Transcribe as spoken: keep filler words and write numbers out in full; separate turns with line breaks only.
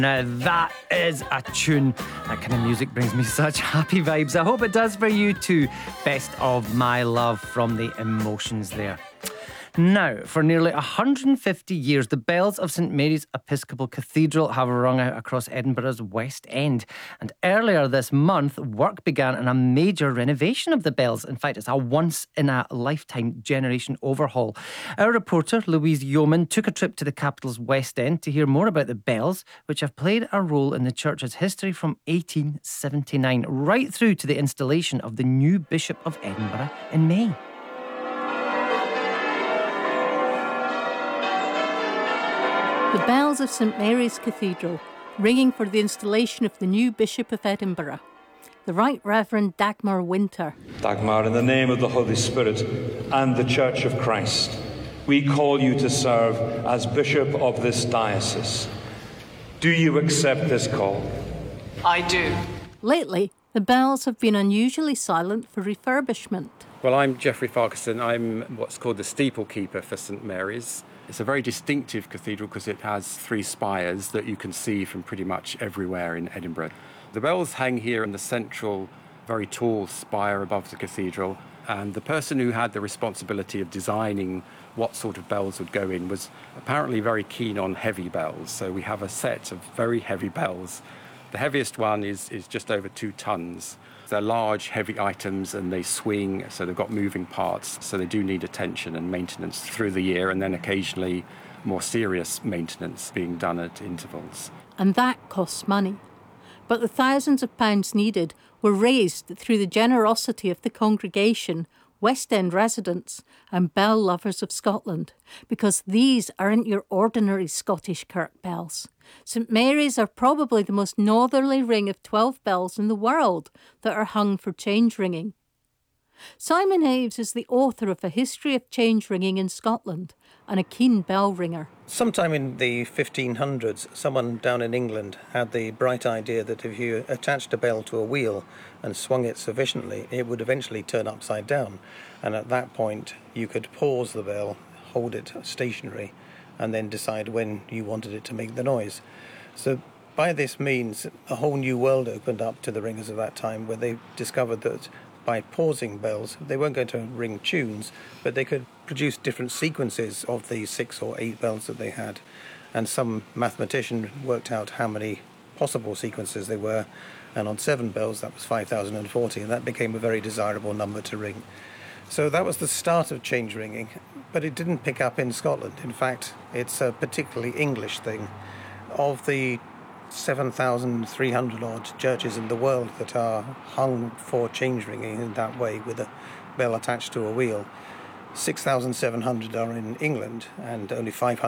Now that is a tune. That kind of music brings me such happy vibes. I hope it does for you too. Best of My Love from the Emotions there. Now, for nearly one hundred fifty years, the bells of St Mary's Episcopal Cathedral have rung out across Edinburgh's West End. And earlier this month, work began on a major renovation of the bells. In fact, it's a once-in-a-lifetime generation overhaul. Our reporter, Louise Yeoman, took a trip to the capital's West End to hear more about the bells, which have played a role in the church's history from eighteen seventy-nine, right through to the installation of the new Bishop of Edinburgh in May.
The bells of St Mary's Cathedral, ringing for the installation of the new Bishop of Edinburgh, the Right Reverend Dagmar Winter.
Dagmar, in the name of the Holy Spirit and the Church of Christ, we call you to serve as Bishop of this diocese. Do you accept this call?
I do.
Lately, the bells have been unusually silent for refurbishment.
Well, I'm Geoffrey Farquharson. I'm what's called the steeple keeper for St Mary's. It's a very distinctive cathedral because it has three spires that you can see from pretty much everywhere in Edinburgh. The bells hang here in the central, very tall spire above the cathedral, and the person who had the responsibility of designing what sort of bells would go in was apparently very keen on heavy bells. So we have a set of very heavy bells. The heaviest one is, is just over two tons. They're large, heavy items, and they swing, so they've got moving parts, so they do need attention and maintenance through the year, and then occasionally more serious maintenance being done at intervals.
And that costs money. But the thousands of pounds needed were raised through the generosity of the congregation, West End residents, and bell lovers of Scotland, because these aren't your ordinary Scottish kirk bells. St Mary's are probably the most northerly ring of twelve bells in the world that are hung for change ringing. Simon Haves is the author of A History of Change Ringing in Scotland and a keen bell ringer.
Sometime in the fifteen hundreds, someone down in England had the bright idea that if you attached a bell to a wheel and swung it sufficiently, it would eventually turn upside down. And at that point, you could pause the bell, hold it stationary, and then decide when you wanted it to make the noise. So by this means, a whole new world opened up to the ringers of that time, where they discovered that by pausing bells, they weren't going to ring tunes, but they could produce different sequences of the six or eight bells that they had. And some mathematician worked out how many possible sequences there were, and on seven bells, that was five thousand forty, and that became a very desirable number to ring. So that was the start of change ringing, but it didn't pick up in Scotland. In fact, it's a particularly English thing. Of the seven thousand three hundred odd churches in the world that are hung for change ringing in that way with a bell attached to a wheel, six thousand seven hundred are in England and only five hundred